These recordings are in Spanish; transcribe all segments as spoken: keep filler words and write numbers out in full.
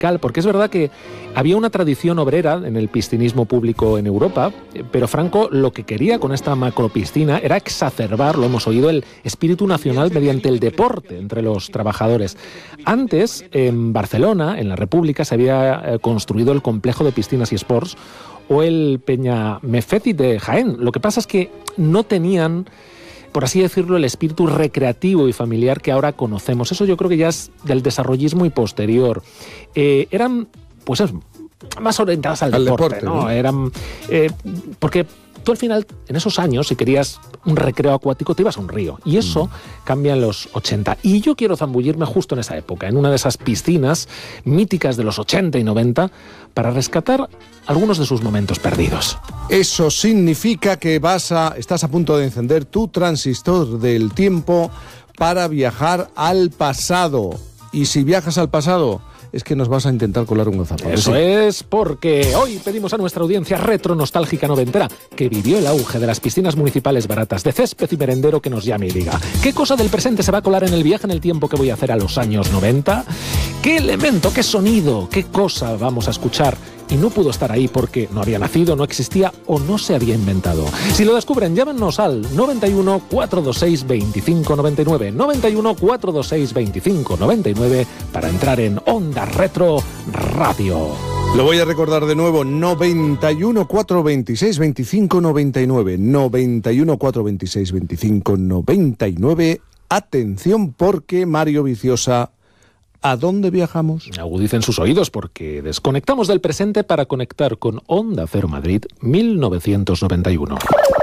radical, porque es verdad que había una tradición obrera en el piscinismo público en Europa, pero Franco lo que quería con esta macropiscina era exacerbar, lo hemos oído, el espíritu nacional mediante el deporte entre los trabajadores. Antes, en Barcelona, en la República, se había construido el complejo de piscinas y sports o el Peñamefécit de Jaén. Lo que pasa es que no tenían, por así decirlo, el espíritu recreativo y familiar que ahora conocemos. Eso yo creo que ya es del desarrollismo y posterior. Eh, eran, pues es, más orientadas al, al deporte, deporte, ¿no? ¿no? Eran, eh, porque tú al final, en esos años, si querías un recreo acuático, te ibas a un río. Y eso mm. cambia en los ochenta. Y yo quiero zambullirme justo en esa época, en una de esas piscinas míticas de los ochenta y noventa, para rescatar algunos de sus momentos perdidos. Eso significa que vas a, estás a punto de encender tu transistor del tiempo para viajar al pasado. Y si viajas al pasado, es que nos vas a intentar colar un gazapán. Eso ¿sí? es porque hoy pedimos a nuestra audiencia retro nostálgica noventera que vivió el auge de las piscinas municipales baratas de césped y merendero que nos llame y diga ¿qué cosa del presente se va a colar en el viaje en el tiempo que voy a hacer a los años noventa? ¿Qué elemento, qué sonido, qué cosa vamos a escuchar? Y no pudo estar ahí porque no había nacido, no existía o no se había inventado. Si lo descubren, llámenos al noventa y uno, cuatrocientos veintiséis, veinticinco noventa y nueve, noventa y uno, cuatrocientos veintiséis, veinticinco noventa y nueve para entrar en Onda Retro Radio. Lo voy a recordar de nuevo, noventa y uno, cuatrocientos veintiséis, veinticinco noventa y nueve, noventa y uno, cuatrocientos veintiséis, veinticinco noventa y nueve. Atención porque Mario Viciosa, ¿a dónde viajamos? Agudicen sus oídos porque desconectamos del presente para conectar con Onda Cero Madrid mil novecientos noventa y uno.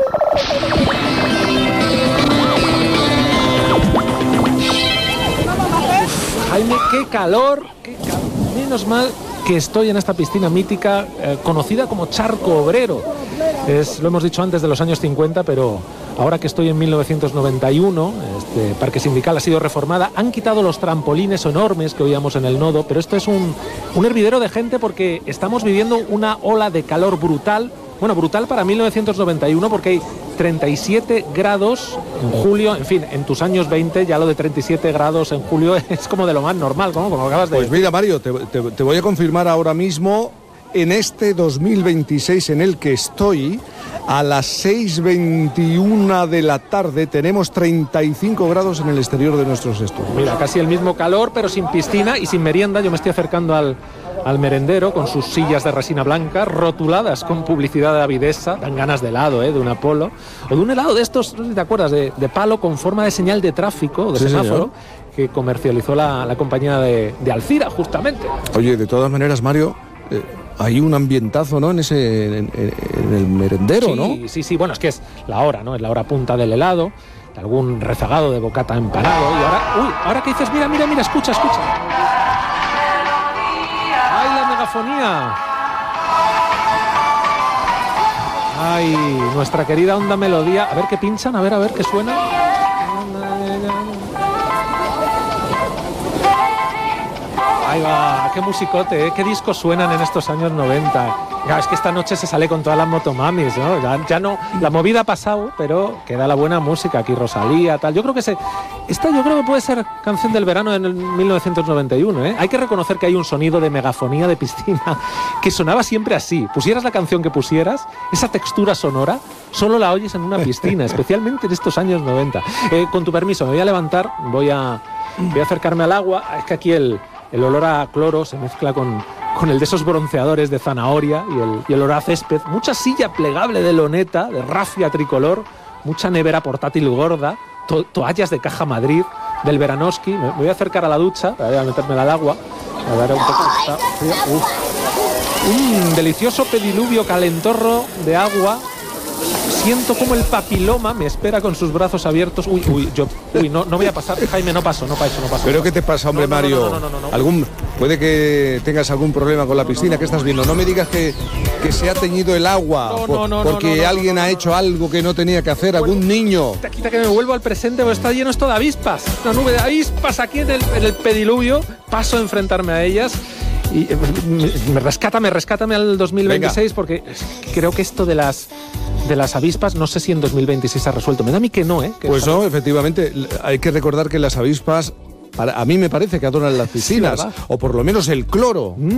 Uf, Jaime, qué calor, qué calor. Menos mal que estoy en esta piscina mítica eh, conocida como Charco Obrero. Es, lo hemos dicho antes, de los años cincuenta, pero ahora que estoy en mil novecientos noventa y uno, este parque sindical ha sido reformada, han quitado los trampolines enormes que oíamos en el nodo, pero esto es un, un hervidero de gente porque estamos viviendo una ola de calor brutal. Bueno, brutal para mil novecientos noventa y uno porque hay treinta y siete grados en julio. En fin, en tus años veinte ya lo de treinta y siete grados en julio es como de lo más normal, ¿no? Como acabas de... Pues mira, Mario, te, te, te voy a confirmar ahora mismo, en este dos mil veintiséis en el que estoy, a las seis veintiuno de la tarde tenemos treinta y cinco grados en el exterior de nuestros estudios. Mira, casi el mismo calor, pero sin piscina y sin merienda. Yo me estoy acercando al, al merendero con sus sillas de resina blanca rotuladas con publicidad de Avidesa. Dan ganas de helado, ¿eh? De un Apolo. O de un helado de estos, no sé si te acuerdas, de, de palo con forma de señal de tráfico o de sí, semáforo, señor, que comercializó la, la compañía de, de Alcira, justamente. Oye, de todas maneras, Mario... Eh... Hay un ambientazo, ¿no? En ese, en, en el merendero, sí, ¿no? Sí, sí, bueno, es que es la hora, ¿no? Es la hora punta del helado, de algún rezagado de bocata empanado. Y ahora, uy, ahora que dices, mira, mira, mira, escucha, escucha. ¡Ay, la megafonía! ¡Ay, nuestra querida Onda Melodía! A ver qué pinchan, a ver, a ver qué suena. Ahí va, qué musicote, ¿eh? Qué discos suenan en estos años noventa. Ya, es que esta noche se sale con todas las motomamis, ¿no? Ya, ya no, la movida ha pasado, pero queda la buena música, aquí Rosalía, tal. Yo creo que se, esta yo creo que puede ser canción del verano en mil novecientos noventa y uno, ¿eh? Hay que reconocer que hay un sonido de megafonía de piscina que sonaba siempre así. Pusieras la canción que pusieras, esa textura sonora, solo la oyes en una piscina, especialmente en estos años noventa. Eh, con tu permiso, me voy a levantar, voy a, voy a acercarme al agua. Es que aquí el... El olor a cloro se mezcla con, con el de esos bronceadores de zanahoria y el, y el olor a césped. Mucha silla plegable de loneta, de rafia tricolor, mucha nevera portátil gorda, to, toallas de Caja Madrid, del Veranoski. Me, me voy a acercar a la ducha, voy a meterme al agua. A ver un poco. Está frío. Uf. Un delicioso pediluvio calentorro de agua. Siento como el papiloma me espera con sus brazos abiertos. Uy, uy, yo, uy, no, no voy a pasar. Jaime, no paso, no paso, no paso. ¿Pero qué te pasa, hombre, no, no, Mario? No, no, no, no, no, no. ¿Algún, puede que tengas algún problema con la piscina? No, no, no, ¿qué estás viendo? No me digas que, que se ha teñido el agua no, por, no, no, porque no, no, no, alguien no, no, ha hecho algo que no tenía que hacer, algún niño. Quita, quita que me vuelvo al presente, porque está lleno esto de avispas. Una nube de avispas aquí en el, en el pediluvio. Paso a enfrentarme a ellas. Y me, me rescátame, rescátame al dos mil veintiséis. Venga. Porque creo que esto de las de las avispas, no sé si en dos mil veintiséis se ha resuelto. Me da a mí que no, ¿eh? Que pues no, efectivamente, hay que recordar que las avispas Para, a mí me parece que adoran las piscinas, ¿verdad? o por lo menos el cloro.